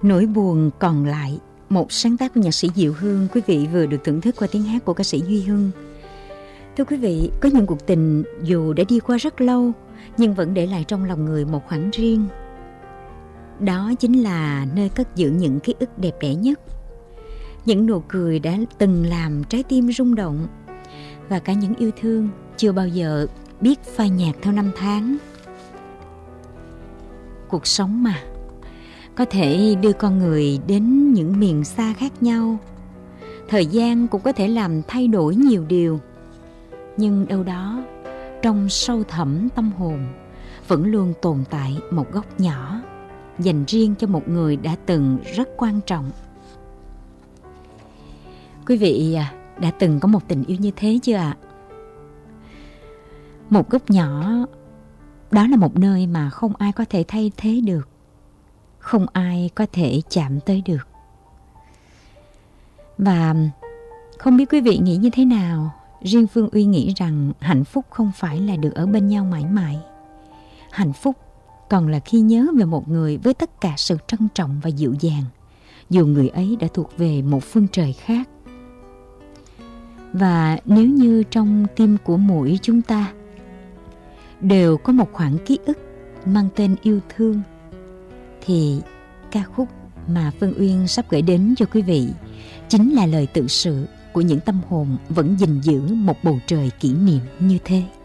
Nỗi buồn còn lại, một sáng tác của nhạc sĩ Diệu Hương, quý vị vừa được thưởng thức qua tiếng hát của ca sĩ Duy Hưng. Thưa quý vị, có những cuộc tình dù đã đi qua rất lâu nhưng vẫn để lại trong lòng người một khoảng riêng. Đó chính là nơi cất giữ những ký ức đẹp đẽ nhất, những nụ cười đã từng làm trái tim rung động, và cả những yêu thương chưa bao giờ biết phai nhạt theo năm tháng. Cuộc sống mà, có thể đưa con người đến những miền xa khác nhau. Thời gian cũng có thể làm thay đổi nhiều điều. Nhưng đâu đó, trong sâu thẳm tâm hồn, vẫn luôn tồn tại một góc nhỏ dành riêng cho một người đã từng rất quan trọng. Quý vị đã từng có một tình yêu như thế chưa ạ? Một góc nhỏ, đó là một nơi mà không ai có thể thay thế được, không ai có thể chạm tới được. Và không biết quý vị nghĩ như thế nào, riêng Phương Uy nghĩ rằng hạnh phúc không phải là được ở bên nhau mãi mãi. Hạnh phúc còn là khi nhớ về một người với tất cả sự trân trọng và dịu dàng, dù người ấy đã thuộc về một phương trời khác. Và nếu như trong tim của mỗi chúng ta đều có một khoảng ký ức mang tên yêu thương, thì ca khúc mà Phương Uyên sắp gửi đến cho quý vị chính là lời tự sự của những tâm hồn vẫn gìn giữ một bầu trời kỷ niệm như thế.